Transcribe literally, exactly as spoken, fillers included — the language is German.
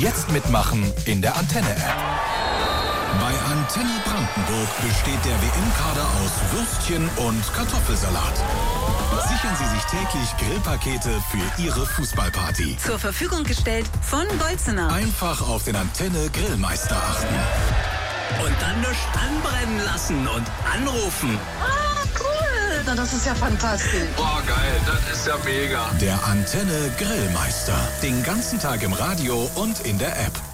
Jetzt mitmachen in der Antenne-App. Bei Antenne Brandenburg besteht der W M-Kader aus Würstchen und Kartoffelsalat. Sichern Sie sich täglich Grillpakete für Ihre Fußballparty. Zur Verfügung gestellt von Bolzener. Einfach auf den Antenne Grillmeister achten. Und dann nichts anbrennen lassen und anrufen. Ah, cool. Na, das ist ja fantastisch. Boah, geil. Das ist ja mega. Der Antenne Grillmeister. Den ganzen Tag im Radio und in der App.